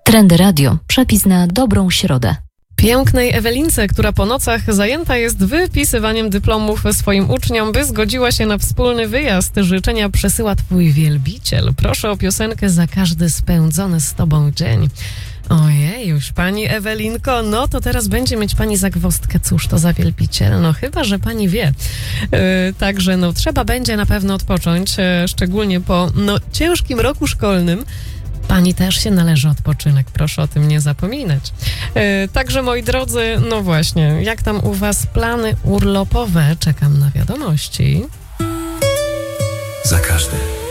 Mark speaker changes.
Speaker 1: Trendy Radio. Przepis na dobrą środę.
Speaker 2: Pięknej Ewelince, która po nocach zajęta jest wypisywaniem dyplomów swoim uczniom, by zgodziła się na wspólny wyjazd. Życzenia przesyła twój wielbiciel. Proszę o piosenkę za każdy spędzony z tobą dzień. Ojej, już pani Ewelinko, no to teraz będzie mieć pani zagwozdkę, cóż to za wielbiciel, no chyba, że pani wie. Także no trzeba będzie na pewno odpocząć, szczególnie po ciężkim roku szkolnym. Pani też się należy odpoczynek, proszę o tym nie zapominać. Także moi drodzy, no właśnie, jak tam u was plany urlopowe? Czekam na wiadomości.
Speaker 3: Za każdy